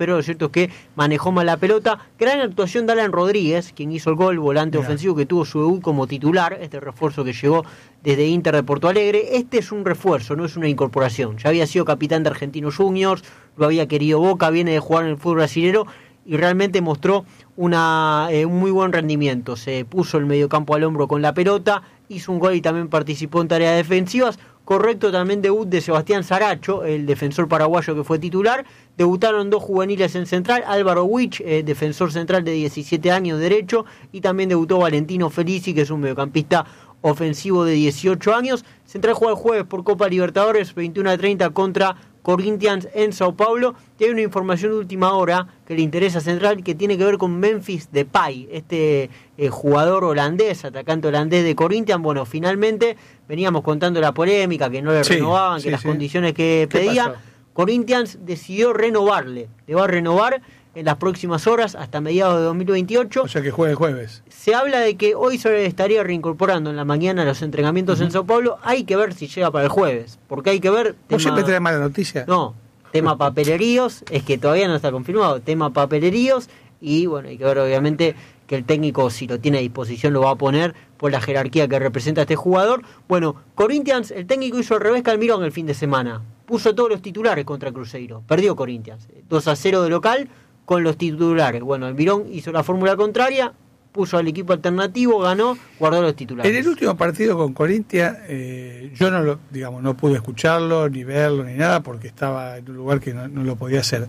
pero lo cierto es que manejó mal la pelota. Gran actuación de Alan Rodríguez, quien hizo el gol, volante ofensivo que tuvo su debut como titular, este refuerzo que llegó desde Inter de Porto Alegre. Este es un refuerzo, no es una incorporación. Ya había sido capitán de Argentinos Juniors, lo había querido Boca, viene de jugar en el fútbol brasileño y realmente mostró un muy buen rendimiento. Se puso el mediocampo al hombro con la pelota, hizo un gol y también participó en tareas defensivas. Correcto también debut de Sebastián Saracho, el defensor paraguayo que fue titular. Debutaron 2 juveniles en central, Álvaro Wich, defensor central de 17 años derecho, y también debutó Valentino Felici, que es un mediocampista ofensivo de 18 años. Central juega el jueves por Copa Libertadores, 21:30 contra Corinthians en Sao Paulo. Y hay una información de última hora que le interesa a Central, que tiene que ver con Memphis Depay, este jugador holandés, atacante holandés de Corinthians. Bueno, finalmente veníamos contando la polémica, que no le renovaban, que las condiciones que pedía. Corinthians decidió renovarle, le va a renovar en las próximas horas hasta mediados de 2028. O sea que juegue el jueves. Se habla de que hoy se estaría reincorporando en la mañana a los entrenamientos en Sao Paulo. Hay que ver si llega para el jueves, porque hay que ver... ¿No siempre trae mala noticia? No, tema papeleríos, es que todavía no está confirmado, tema papeleríos, y bueno, hay que ver obviamente que el técnico, si lo tiene a disposición, lo va a poner por la jerarquía que representa este jugador. Bueno, Corinthians, el técnico hizo al revés que Almirón el fin de semana. Puso todos los titulares contra Cruzeiro. Perdió Corinthians, 2-0 de local con los titulares. Bueno, Almirón hizo la fórmula contraria, puso al equipo alternativo, ganó, guardó los titulares. En el último partido con Corinthians, yo no pude escucharlo, ni verlo, ni nada, porque estaba en un lugar que no lo podía hacer.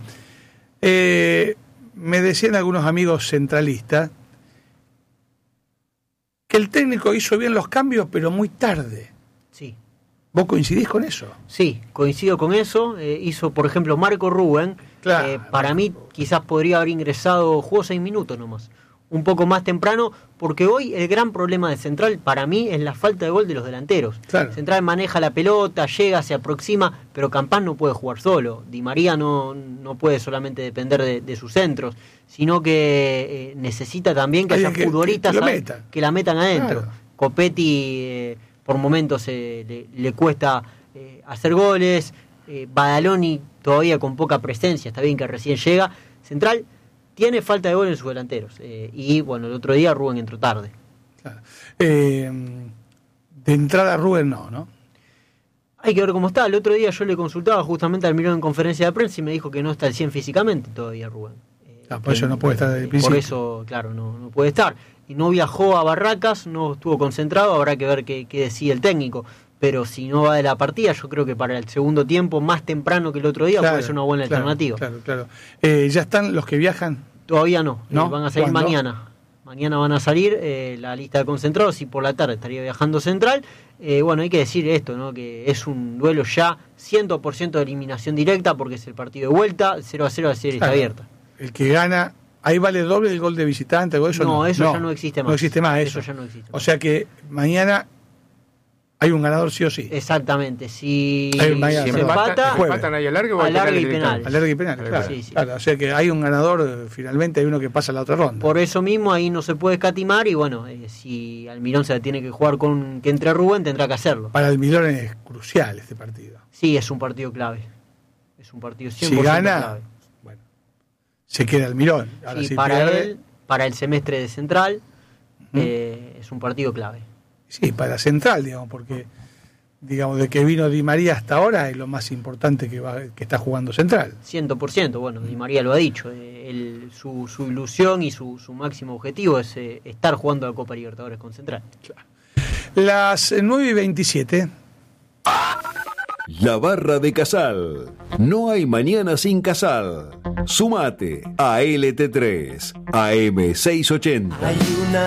Me decían algunos amigos centralistas que el técnico hizo bien los cambios, pero muy tarde. Sí. ¿Vos coincidís con eso? Sí, coincido con eso. Hizo, por ejemplo, Marco Rubén. Claro. Para mí, quizás podría haber ingresado, jugó 6 minutos nomás, un poco más temprano, porque hoy el gran problema de Central, para mí, es la falta de gol de los delanteros. Claro. Central maneja la pelota, llega, se aproxima, pero Campán no puede jugar solo. Di María no puede solamente depender de sus centros, sino que necesita también que haya futbolistas que la metan adentro. Claro. Copetti por momentos le cuesta hacer goles, Badaloni todavía con poca presencia, está bien que recién llega. Central tiene falta de gol en sus delanteros, y bueno, el otro día Rubén entró tarde. Claro. De entrada Rubén no. Hay que ver cómo está. El otro día yo le consultaba justamente al Almirón en conferencia de prensa y me dijo que no está al 100 físicamente todavía Rubén. Por eso no puede estar desde el principio. Por eso, claro, no puede estar. Y no viajó a Barracas, no estuvo concentrado, habrá que ver qué decide el técnico. Pero si no va de la partida, yo creo que para el segundo tiempo, más temprano que el otro día, puede ser una buena alternativa. Claro. ¿Ya están los que viajan? Todavía no. Van a salir mañana. Mañana van a salir la lista de concentrados y por la tarde estaría viajando Central. Bueno, hay que decir esto, ¿no? Que es un duelo ya 100% de eliminación directa, porque es el partido de vuelta, 0-0 la serie está abierta. El que gana, ahí vale doble el gol de visitante, o eso no. Eso ya no existe más. No existe más eso. Ya no existe más. O sea que mañana hay un ganador sí o sí. Exactamente. Si empatan ahí alargue y penal. Alargue y penal, claro. Sí. Claro. O sea que hay un ganador, finalmente hay uno que pasa a la otra ronda. Por eso mismo ahí no se puede escatimar y bueno, si Almirón se la tiene que jugar con que entre Rubén, tendrá que hacerlo. Para Almirón es crucial este partido. Sí, es un partido clave. Es un partido 100% si gana, clave. Bueno, se queda Almirón. Ahora sí, si para pierde, él, para el semestre de Central, es un partido clave. Sí, para Central, digamos, porque de que vino Di María hasta ahora es lo más importante que está jugando Central. 100%, bueno, Di María lo ha dicho, su ilusión y su máximo objetivo es estar jugando la Copa Libertadores con Central. Claro. Las 9:27. La Barra de Casal. No hay mañana sin Casal. Sumate a LT3 AM 680.